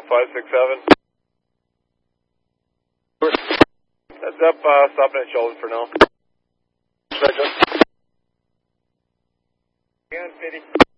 567. Heads up, stopping at Sheldon for now. Roger. And 50.